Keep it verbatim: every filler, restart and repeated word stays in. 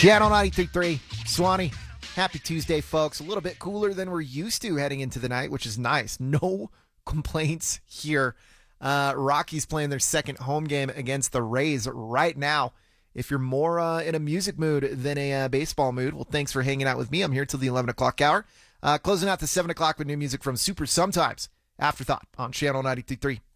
Channel ninety-three point three, Swanee. Happy Tuesday, folks. A little bit cooler than we're used to heading into the night, which is nice. No complaints here. Uh, Rockies playing their second home game against the Rays right now. If you're more uh, in a music mood than a uh, baseball mood, well, thanks for hanging out with me. I'm here till the eleven o'clock hour. Uh, closing out the seven o'clock with new music from Super Sometimes. Afterthought on Channel ninety-three point three.